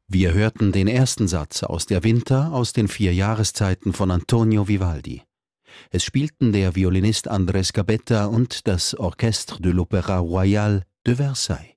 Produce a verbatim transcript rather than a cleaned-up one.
Wir hörten den ersten Satz aus Der Winter aus den vier Jahreszeiten von Antonio Vivaldi. Es spielten der Violinist Andrés Gabetta und das Orchestre de l'Opéra Royal de Versailles.